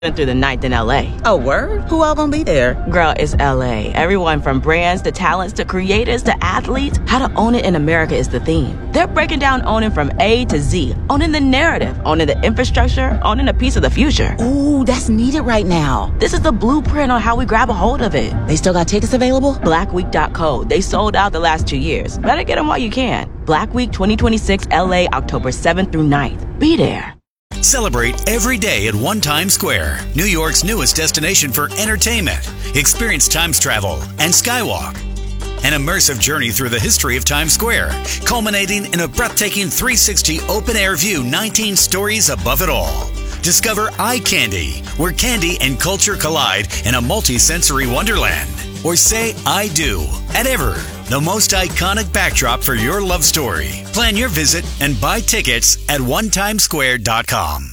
through the 9th in LA. Oh, word? Who all gonna be there? Girl, it's LA. Everyone from brands to talents to creators to athletes. How to own it in America is the theme. They're breaking down owning from A to Z. Owning the narrative, owning the infrastructure, owning a piece of the future. Ooh, that's needed right now. This is the blueprint on how we grab a hold of it. They still got tickets available? Blackweek.co. They sold out the last 2 years. Better get them while you can. Black Week 2026 LA, October 7th through 9th. Be there. Celebrate every day at One Times Square, New York's newest destination for entertainment. Experience Times travel and Skywalk. An immersive journey through the history of Times Square, culminating in a breathtaking 360 open-air view 19 stories above it all. Discover Eye Candy, where candy and culture collide in a multi-sensory wonderland. Or say I do at Ever, the most iconic backdrop for your love story. Plan your visit and buy tickets at onetimesquare.com.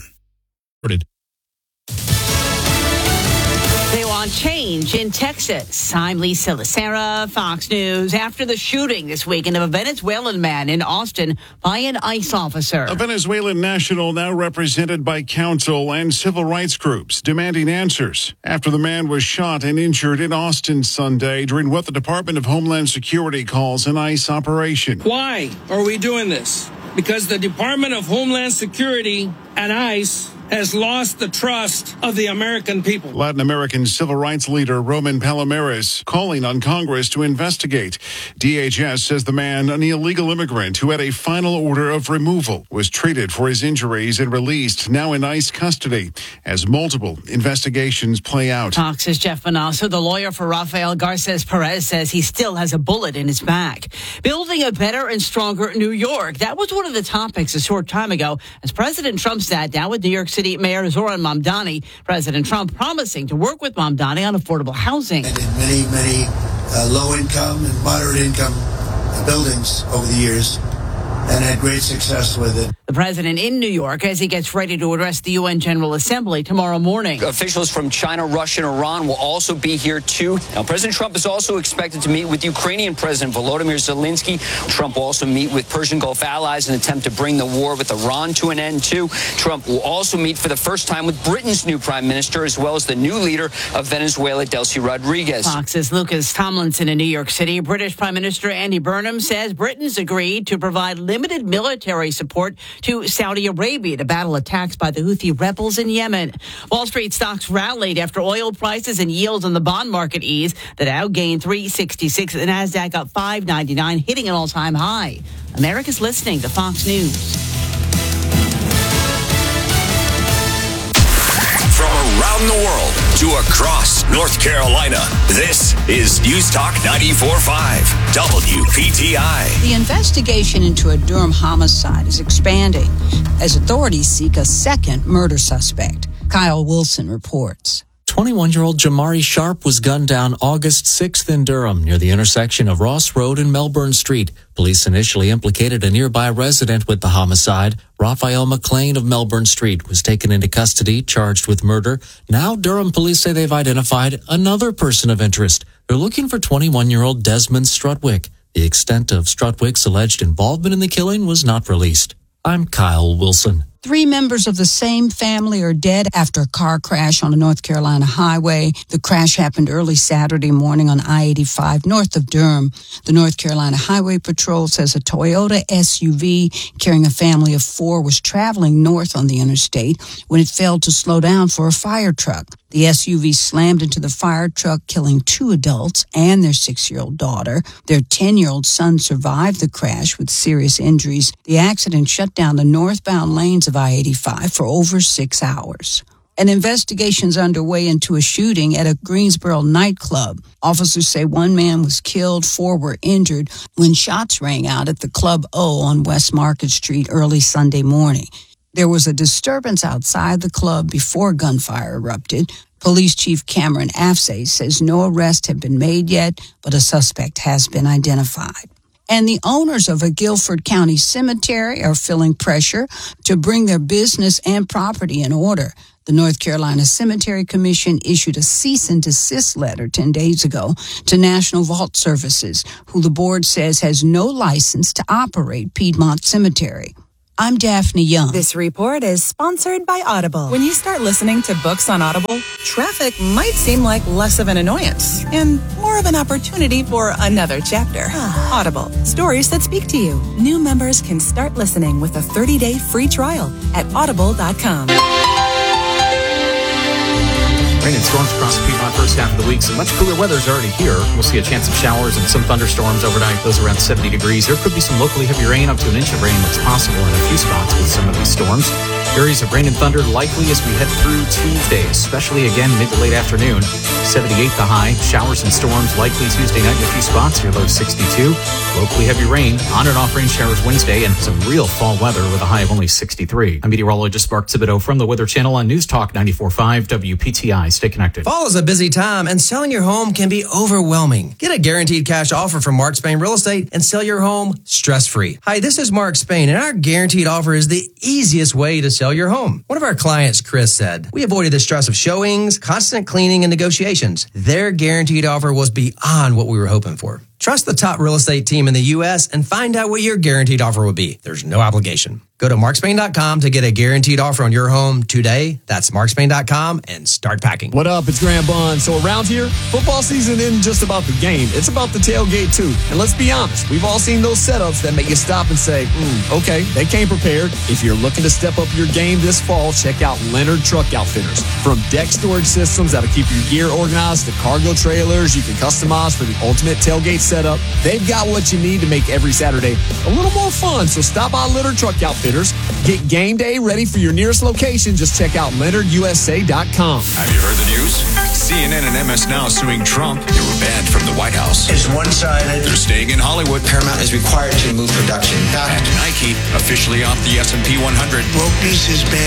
They want change in Texas. I'm Lisa Lacera, Fox News. After the shooting this weekend of a Venezuelan man in Austin by an ICE officer. A Venezuelan national now represented by counsel and civil rights groups demanding answers after the man was shot and injured in Austin Sunday during what the Department of Homeland Security calls an ICE operation. Why are we doing this? Because the Department of Homeland Security and ICE has lost the trust of the American people. Latin American civil rights leader Roman Palomares calling on Congress to investigate. DHS says the man, an illegal immigrant who had a final order of removal, was treated for his injuries and released, now in ICE custody, as multiple investigations play out. Fox's Jeff Manasso, the lawyer for Rafael Garces Perez, says he still has a bullet in his back. Building a better and stronger New York. That was one of the topics a short time ago as President Trump sat down with New York City Mayor Zoran Mamdani. President Trump promising to work with Mamdani on affordable housing. And in many low-income and moderate-income buildings over the years, and had great success with it. The president in New York as he gets ready to address the UN General Assembly tomorrow morning. Officials from China, Russia, and Iran will also be here, too. Now, President Trump is also expected to meet with Ukrainian President Volodymyr Zelensky. Trump will also meet with Persian Gulf allies in an attempt to bring the war with Iran to an end, too. Trump will also meet for the first time with Britain's new prime minister, as well as the new leader of Venezuela, Delcy Rodriguez. Fox's Lucas Tomlinson in New York City. British Prime Minister Andy Burnham says Britain's agreed to provide limited military support to Saudi Arabia to battle attacks by the Houthi rebels in Yemen. Wall Street stocks rallied after oil prices and yields on the bond market eased. The Dow gained 366, the Nasdaq up 599, hitting an all-time high. America's listening to Fox News. From around the world to across North Carolina, this is News Talk 94.5 WPTI. The investigation into a Durham homicide is expanding as authorities seek a second murder suspect. Kyle Wilson reports. 21-year-old Jamari Sharp was gunned down August 6th in Durham near the intersection of Ross Road and Melbourne Street. Police initially implicated a nearby resident with the homicide. Raphael McLean of Melbourne Street was taken into custody, charged with murder. Now Durham police say they've identified another person of interest. They're looking for 21-year-old Desmond Strutwick. The extent of Strutwick's alleged involvement in the killing was not released. I'm Kyle Wilson. 3 members of the same family are dead after a car crash on a North Carolina highway. The crash happened early Saturday morning on I-85 north of Durham. The North Carolina Highway Patrol says a Toyota SUV carrying a family of 4 was traveling north on the interstate when it failed to slow down for a fire truck. The SUV slammed into the fire truck, killing 2 adults and their 6-year-old daughter. Their 10-year-old son survived the crash with serious injuries. The accident shut down the northbound lanes of I-85 for over 6 hours. An investigation's underway into a shooting at a Greensboro nightclub. Officers say 1 man was killed, 4 were injured when shots rang out at the Club O on West Market Street early Sunday morning. There was a disturbance outside the club before gunfire erupted. Police Chief Cameron Afsay says no arrests have been made yet, but a suspect has been identified. And the owners of a Guilford County cemetery are feeling pressure to bring their business and property in order. The North Carolina Cemetery Commission issued a cease and desist letter 10 days ago to National Vault Services, who the board says has no license to operate Piedmont Cemetery. I'm Daphne Young. This report is sponsored by Audible. When you start listening to books on Audible, traffic might seem like less of an annoyance and more of an opportunity for another chapter. Audible, stories that speak to you. New members can start listening with a 30-day free trial at audible.com. Rain and storms across the Piedmont first half of the week. Some much cooler weather is already here. We'll see a chance of showers and some thunderstorms overnight. Those around 70 degrees. There could be some locally heavy rain. Up to an inch of rain looks possible in a few spots with some of these storms. Areas of rain and thunder likely as we head through Tuesday, especially again mid to late afternoon. 78 the high. Showers and storms likely Tuesday night in a few spots. Your low 62. Locally heavy rain. On and off rain showers Wednesday and some real fall weather with a high of only 63. I'm meteorologist Mark Thibodeau from the Weather Channel on News Talk 94.5 WPTI. Stay connected. Fall is a busy time and selling your home can be overwhelming. Get a guaranteed cash offer from Mark Spain Real Estate and sell your home stress-free. Hi, this is Mark Spain and our guaranteed offer is the easiest way to sell your home. One of our clients, Chris, said, we avoided the stress of showings, constant cleaning, and negotiations. Their guaranteed offer was beyond what we were hoping for. Trust the top real estate team in the U.S. and find out what your guaranteed offer will be. There's no obligation. Go to markspain.com to get a guaranteed offer on your home today. That's markspain.com and start packing. What up? It's Graham Bunn. So around here, football season isn't just about the game. It's about the tailgate too. And let's be honest, we've all seen those setups that make you stop and say, okay, they came prepared. If you're looking to step up your game this fall, check out Leonard Truck Outfitters. From deck storage systems that'll keep your gear organized to cargo trailers you can customize for the ultimate tailgate setup, they've got what you need to make every Saturday a little more fun. So stop by Leonard Truck Outfitters. Get game day ready for your nearest location. Just check out LeonardUSA.com. Have you heard the news? CNN and MS Now suing Trump. They were banned from the White House. It's one-sided. They're staying in Hollywood. Paramount is required to move production. And Nike officially off the S&P 100. Wokeness is bad.